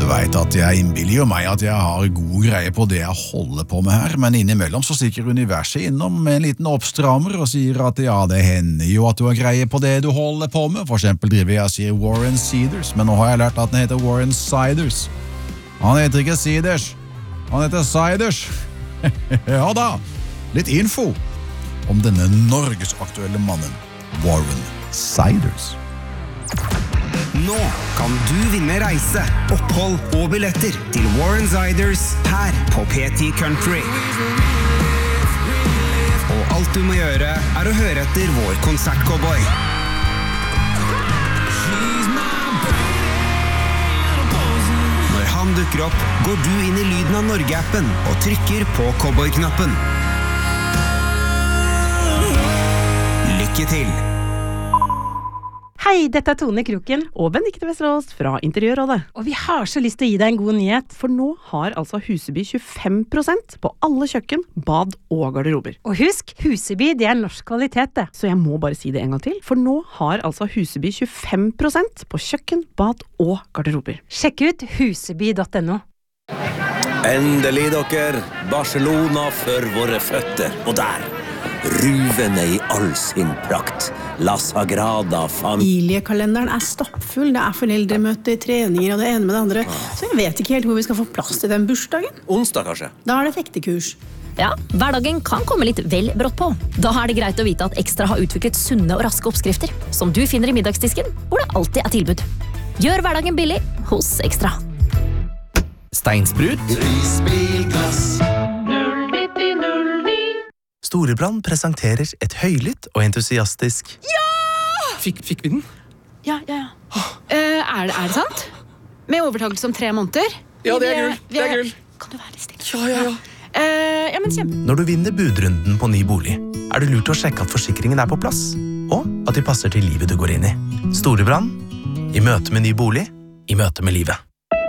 vet at jeg innbiller jo meg at jeg har god greie på det jeg holder på med her, men innimellom så stikker universet innom med en liten oppstrammer og sier at ja, det hender jo at du har greie på det du holder på med. For eksempel driver jeg og sier Warren Cedars, men nå har jeg lært at den heter Warren Siders. Han heter ikke Cedars, han heter Siders. Ja da, litt info om denne norgesaktuelle mannen, Warren Siders. Nå kan du vinne reise, opphold og billetter til Warren Siders her på PT Country. Og alt du må gjøre å høre etter vår konsertcowboy. Når han dukker opp, går du inn i Lyden av Norge-appen og trykker på cowboy-knappen. Lykke til! Hei, dette Tone Kroken og Benedikte Vesterås fra Interiørrådet. Og vi har så lyst til å gi deg en god nyhet, for nå har altså Huseby 25% på alle kjøkken, bad og garderober. Og husk, Huseby det norsk kvalitet det. Så jeg må bare si det en gang til, for nå har altså Huseby 25% på kjøkken, bad og garderober. Sjekk ut huseby.no. Endelig dere, Barcelona for våre føtter, og der, ruvende i all sin prakt, La Sagrada Familiekalenderen stappfull, det foreldremøte, treninger og det ene med det andre, så jeg vet ikke helt hvor vi skal få plass til den bursdagen. Onsdag kanskje? Da det fektekurs. Ja, hverdagen kan komme litt vel brått på. Da det greit å vite at Ekstra har utviklet sunne og raske oppskrifter, som du finner i middagsdisken, hvor det alltid tilbud. Gjør hverdagen billig hos Ekstra. Steinsprut Storebrand presenterer et høylytt og entusiastisk Fikk vi den? Ja. Er det sant? Med overtakelse om 3 måneder? Ja, det er gull. Kan du være litt stille? Ja. Ja, men kjempe. Når du vinner budrunden på ny bolig, det lurt å sjekke at forsikringen på plass, og at de passer til livet du går inn i. Storebrand, i møte med ny bolig, i møte med livet.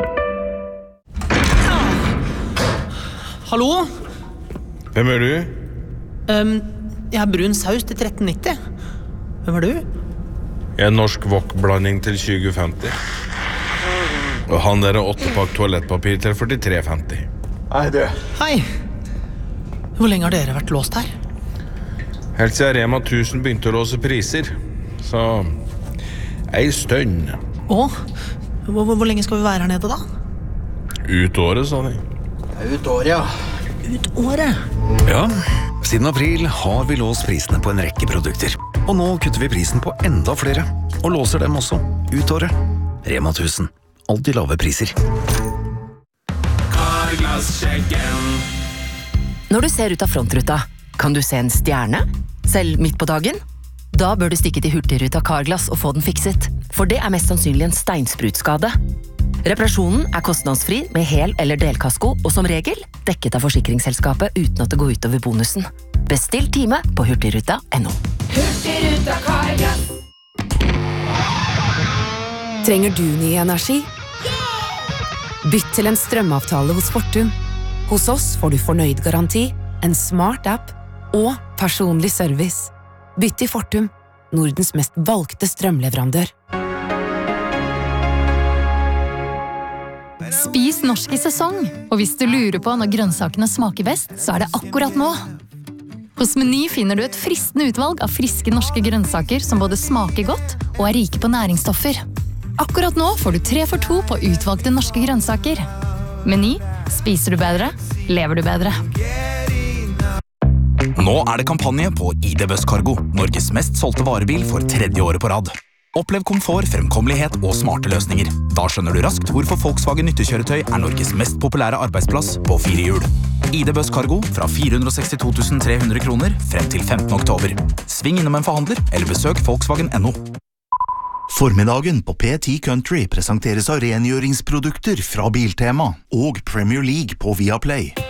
Hallo? Hvem du? Jeg brun saus til 13,90. Hvem du? Jeg norsk wok-blanding til 2050. Og han 8-pakk toalettpapir til 43,50. Hei, du. Hei. Hvor lenge har dere vært låst her? Helt siden Rema 1000 begynte å låse priser. Så ei stønn. Hvor lenge skal vi være her nede da? Ut året, sa de. Ut året, ja. Ut året? Ja, siden april har vi låst prisene på en rekke produkter. Og nå kutter vi prisen på enda flere, og låser dem også ut året. Rema 1000. Alltid lave priser. Når du ser ut av frontruta, kan du se en stjerne? Selv midt på dagen? Da bør du stikke til Hurtigruta Carglass og få den fikset, for det mest sannsynlig en steinsprutskade. Reparasjonen kostnadsfri med hel- eller delkasko, og som regel dekket av forsikringsselskapet uten at det går ut over bonusen. Bestill time på hurtigruta.no. Hurtigruta Carglass. Trenger du ny energi? Bytt til en strømavtale hos Fortum. Hos oss får du fornøyd garanti, en smart app og personlig service. Bytt til Fortum, Nordens mest valgte strømleverandør. Spis norsk i sesong, og hvis du lurer på når grønnsakene smaker best, så det akkurat nå. Hos Meny finner du et fristende utvalg av friske norske grønnsaker som både smaker godt og rike på næringsstoffer. Akkurat nå får du 3 for 2 på utvalgte norske grønnsaker. Meny, spiser du bedre, lever du bedre. Nå det kampanje på ID Buss Cargo, Norges mest solgte varebil for 3. året på rad. Opplev komfort, fremkommelighet og smarte løsninger. Da skjønner du raskt hvorfor Volkswagen nyttekjøretøy Norges mest populære arbeidsplass på 4 hjul. ID Buss Cargo fra 462 300 kroner frem til 15. oktober. Sving innom en forhandler eller besøk Volkswagen.no. Formiddagen på PT Country presenteres av rengjøringsprodukter fra Biltema og Premier League på Viaplay.